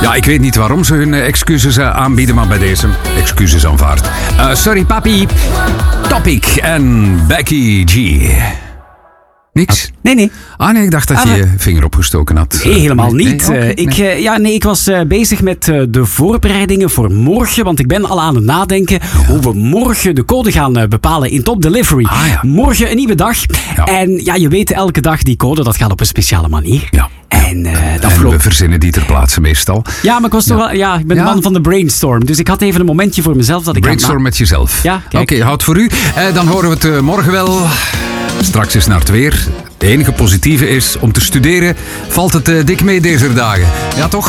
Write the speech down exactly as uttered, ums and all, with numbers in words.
Ja, ik weet niet waarom ze hun excuses aanbieden, maar bij deze excuses aanvaard. Uh, sorry, papi. Topic en Becky G. Niks? Nee, nee. Ah nee, ik dacht dat ah, je je vinger opgestoken had. Nee, helemaal nee, niet. Nee, okay, ik, nee. uh, ja, nee, ik was uh, bezig met uh, de voorbereidingen voor morgen, want ik ben al aan het nadenken ja. hoe we morgen de code gaan uh, bepalen in Top Delivery. Ah, ja. Morgen een nieuwe dag. Ja. En ja, je weet elke dag die code, dat gaat op een speciale manier. Ja. En, uh, dat en we verzinnen die ter plaatse meestal. Ja, maar ik was toch ja. wel, ja, ik ben ja. de man van de brainstorm. Dus ik had even een momentje voor mezelf dat ik brainstorm aan... met jezelf. Ja, Oké, okay, houd voor u. Uh, dan horen we het uh, morgen wel. Straks is naar het weer. Het enige positieve is, om te studeren valt het uh, dik mee deze dagen. Ja, toch?